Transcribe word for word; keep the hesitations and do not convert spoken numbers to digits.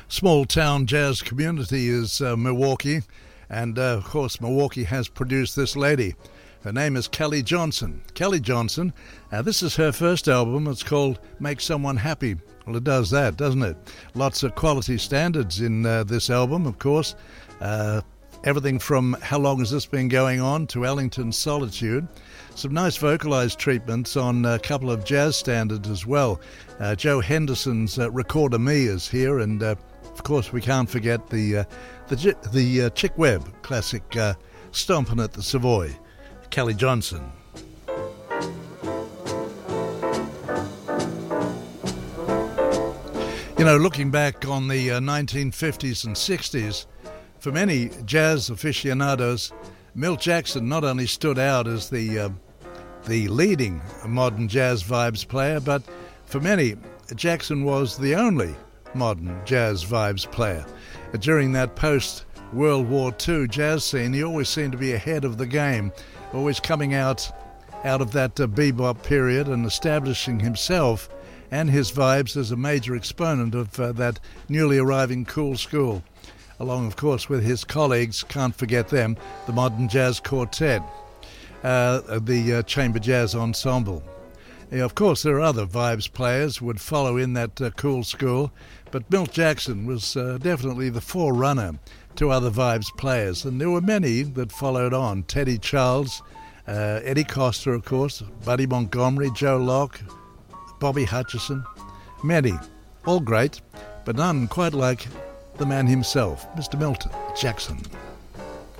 small town jazz community is uh, Milwaukee, and uh, of course Milwaukee has produced this lady. Her name is Kelly Johnson. Kelly Johnson, uh, this is her first album. It's called Make Someone Happy. Well, it does that, doesn't it? Lots of quality standards in uh, this album, of course. Uh, everything from How Long Has This Been Going On to Ellington's Solitude. Some nice vocalized treatments on a couple of jazz standards as well. Uh, Joe Henderson's uh, Recorder Me is here, and uh, of course we can't forget the uh, the, the uh, Chick Webb classic uh, Stompin' at the Savoy. Kelly Johnson. You know, looking back on the uh, nineteen fifties and sixties, for many jazz aficionados, Milt Jackson not only stood out as the uh, the leading modern jazz vibes player, but for many, Jackson was the only modern jazz vibes player. During that post-World War Two jazz scene, he always seemed to be ahead of the game, always coming out out of that uh, bebop period and establishing himself and his vibes as a major exponent of uh, that newly arriving cool school, along, of course, with his colleagues, can't forget them, the Modern Jazz Quartet, uh, the uh, Chamber Jazz Ensemble. Yeah, of course, there are other vibes players who would follow in that uh, cool school, but Milt Jackson was uh, definitely the forerunner to other vibes players, and there were many that followed on. Teddy Charles, uh, Eddie Costa, of course, Buddy Montgomery, Joe Locke, Bobby Hutcherson, many, all great, but none quite like the man himself, Mister Milt Jackson.